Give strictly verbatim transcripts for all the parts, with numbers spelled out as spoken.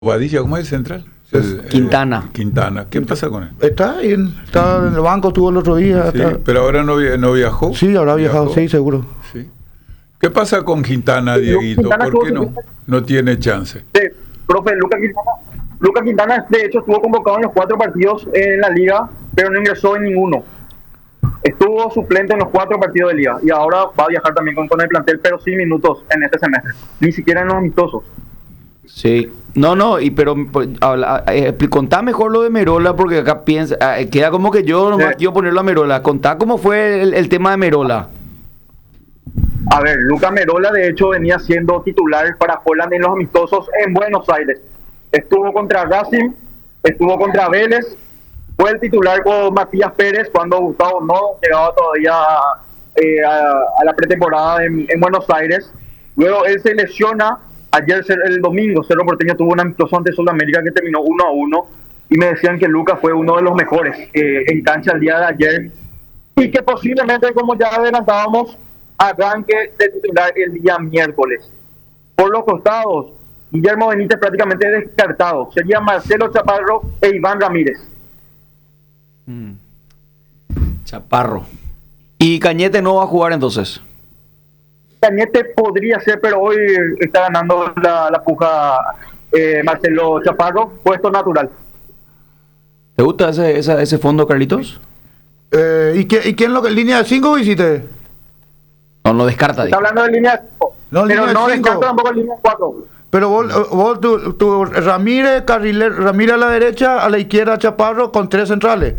Bobadilla, ¿cómo es el central? El, Quintana. Eh, Quintana. ¿Qué pasa con él? Está ahí, en, está en el banco, estuvo el otro día. Sí, está... pero ahora no, no viajó. Sí, habrá viajado, viajó. sí, seguro. Sí. ¿Qué pasa con Quintana, Dieguito? Quintana ¿Por qué no, no tiene chance? Sí, profe, Lucas Quintana, Lucas Quintana, de hecho, estuvo convocado en los cuatro partidos en la liga, pero no ingresó en ninguno. Estuvo suplente en los cuatro partidos de liga y ahora va a viajar también con, con el plantel, pero sin minutos en este semestre, ni siquiera en los amistosos. Sí, no, no, y pero habla, eh, contá mejor lo de Merola, porque acá piensa, eh, queda como que yo nomás Sí. quiero ponerlo a Merola. Contá cómo fue el, el tema de Merola. A ver, Lucas Merola de hecho venía siendo titular para Holland en los amistosos en Buenos Aires. Estuvo contra Racing, estuvo contra Vélez, fue el titular con Matías Pérez cuando Gustavo no llegaba todavía eh, a, a la pretemporada en, en Buenos Aires. Luego él se lesiona. Ayer, el domingo, Cerro Porteño tuvo un amistoso ante Sudamérica que terminó uno a uno y me decían que Lucas fue uno de los mejores eh, en cancha el día de ayer y que posiblemente, como ya adelantábamos, arranque de titular el día miércoles. Por los costados, Guillermo Benítez prácticamente descartado. Sería Marcelo Chaparro e Iván Ramírez. Mm. Chaparro. ¿Y Cañete no va a jugar entonces? Cañete podría ser, pero hoy está ganando la, la puja eh, Marcelo Chaparro, puesto natural. ¿Te gusta ese, ese, ese fondo, Carlitos? Eh, ¿y, qué, ¿Y quién lo que línea de cinco hiciste? No, no descarta. Está Digo. hablando de línea cinco, No, pero línea no cinco. descarta tampoco en línea cuatro. Pero vos, vos tu, tu Ramírez, Carriler, Ramírez a la derecha, a la izquierda Chaparro con tres centrales.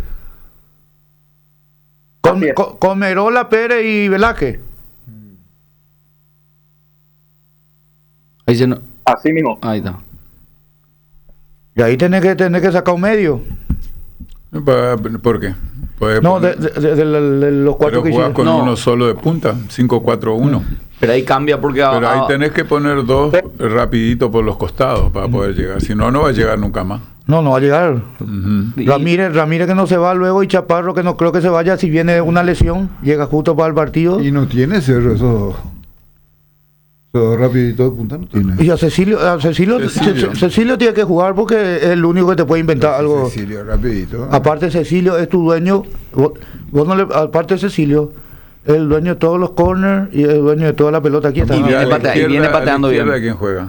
Con, Así es. con, con Merola, Pérez y Velázquez. Ahí se no... Así mismo. Ahí está. Y ahí tenés que, tenés que sacar un medio. ¿Por qué? Puede No, de, poner- de, de- de- de- de los cuatro pero que jugás hicieron. con No. uno solo de punta, cinco cuatro uno. Pero ahí cambia porque... Pero ahí ah, tenés que poner dos rapidito por los costados para poder llegar. Si no, no va a llegar nunca más. No, no va a llegar. Ujú. y- Ramírez, Ramírez que no se va luego y Chaparro que no creo que se vaya si viene una lesión, llega justo para el partido. Y no tiene Cerro eso. Eso rapidito de punta no tiene. Y a Cecilio, a Cecilio, Cecilio. Ce- Cecilio tiene que jugar porque es el único que te puede inventar algo. Cecilio, rapidito. Aparte Cecilio es tu dueño, vos, vos no le, aparte Cecilio, es el dueño de todos los corners y es el dueño de toda la pelota aquí está. Y ¿no? viene a la pate- y izquierda- viene a la pateando bien. izquierda, ¿quién juega?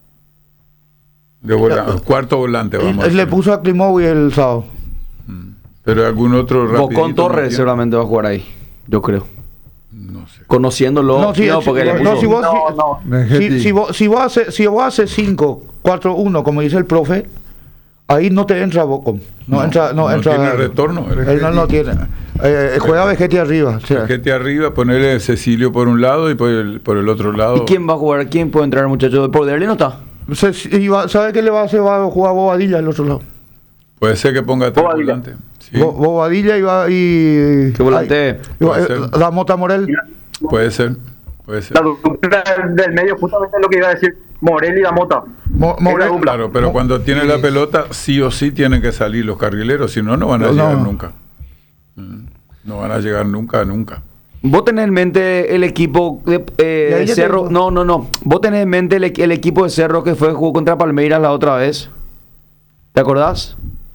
De vola- cuarto volante, vamos. a Él le decir. puso a Klimovic el sábado. Pero algún otro rapidito. Bocón no Torres tiene? seguramente va a jugar ahí. Yo creo. No sé. Conociéndolo. No, sí, no, sí, porque le no, puso- si vos- No, no. Si, Mejeti. si vos, si vos haces si vos haces cinco, cuatro, uno, como dice el profe, ahí no te entra Bocón. No, No, entra, no, no entra. tiene retorno, el Él no, no tiene. Eh, juega Vegetti arriba. o sea. Gente arriba, ponerle Cecilio por un lado y por el, por el otro lado. ¿Y quién va a jugar? ¿Quién puede entrar, muchachos? ¿Por Derli no está? Se- y va- ¿Sabe qué le va a hacer? Va a jugar Bobadilla al otro lado. Puede ser que ponga tres Bobadilla. volantes. Sí, Bo- Bobadilla y va y. Que volante. ay, y va- Puede eh, ser. la Mota Morel. puede ser. Puede ser. La dupla del medio, justamente lo que iba a decir Morel y la Mota. Mo- Es la Morel. dupla. Claro, pero cuando tiene la pelota, sí o sí tienen que salir los carrileros, si no, no van a No. llegar nunca. Mm. No van a llegar nunca, nunca. Vos tenés en mente el equipo de eh, Y ahí ya te Cerro. digo. No, no, no. Vos tenés en mente el, equ- el equipo de Cerro que fue jugó contra Palmeiras la otra vez. ¿Te acordás?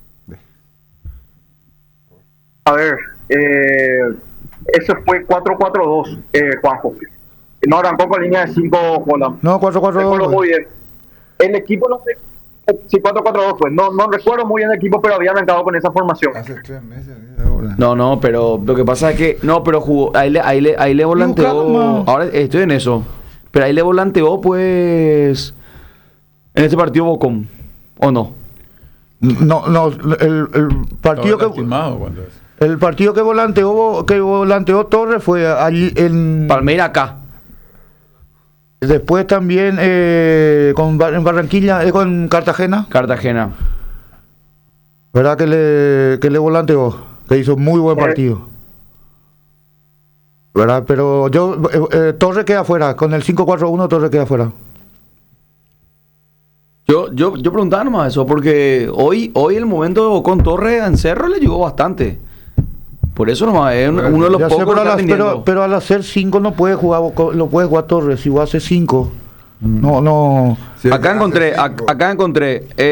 A ver, eh, ese fue cuatro cuatro dos, eh, Juanjo. No arrancó con línea de cinco Holland. No, cuatro cuatro Recuerdo dos. muy bien. El equipo, no sé, sí, cuatro cuatro dos fue. No, no recuerdo muy bien el equipo, pero había arrancado con esa formación. Hace tres meses. Ahora. No, no, pero lo que pasa es que. No, pero jugó. Ahí le, ahí le, ahí le volanteó. calma. Ahora estoy en eso. Pero ahí le volanteó, pues. En este partido Bocón. ¿O no? No, no, el, el partido Estaba que lastimado cuando es. el partido que volanteó que volanteó Torres fue allí en Palmeiras acá. después también eh, con Bar- en Barranquilla, eh, con Cartagena, Cartagena. ¿verdad? Que le que le volanteó, que hizo muy buen Eh. partido. ¿Verdad? Pero yo eh, eh, Torres queda afuera, con el cinco cuatro uno Torres queda afuera. Yo, yo, yo preguntaba nomás eso, porque hoy, hoy el momento de Bocón Torres en Cerro le llegó bastante. Por eso nomás es un- uno de los Ya sé, pocos pero, que al, está pero, teniendo. pero al hacer cinco no puede jugar Boco- no puede jugar Torres, si vos haces cinco No, no. Sí, Acá hace encontré, ac- cinco. acá encontré.